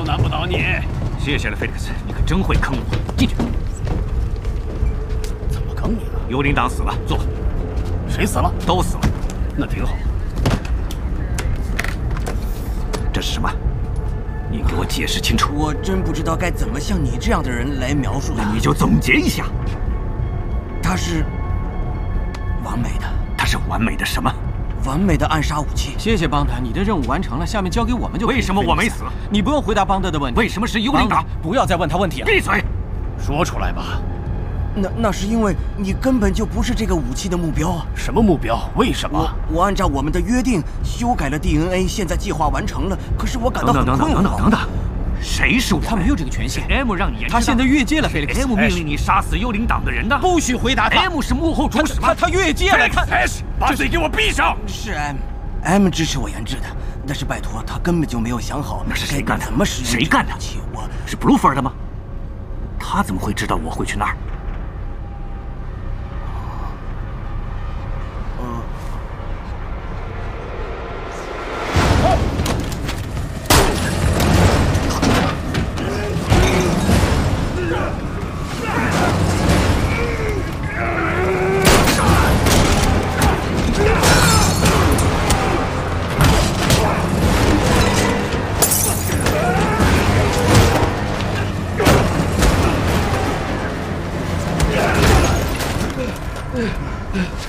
都难不倒你。 谢谢了，菲利克斯，你可真会坑我。进去。 怎么坑你了？ 幽灵党死了，坐。 谁死了？ 都死了。 那挺好。 这是什么？你给我解释清楚。 我真不知道该怎么向你这样的人来描述他。 那你就总结一下。 它是完美的。 它是完美的什么？ 完美的暗杀武器。 谢谢邦德，你的任务完成了，下面交给我们就可以。 为什么我没死？ 你不用回答邦德的问题。 为什么是幽灵党？ 不要再问他问题了。 闭嘴！ 说出来吧。 那是因为你根本就不是这个武器的目标啊！ 什么目标？为什么？ 我按照我们的约定修改了 DNA， 现在计划完成了，可是我感到很困惑。 等等，谁是我？ 他没有这个权限。 M 让你研制。 他现在越界了，菲利克斯。 M 命令你杀死幽灵党的人的。 不许回答他。 M 是幕后主使吗？ 他越界了。 把嘴给我闭上！ 是 M 支持我研制的，但是拜托，他根本就没有想好那是谁干的？ 怎么使用？ 谁干的？ 我是 Bluefer 的吗？他怎么会知道我会去那儿？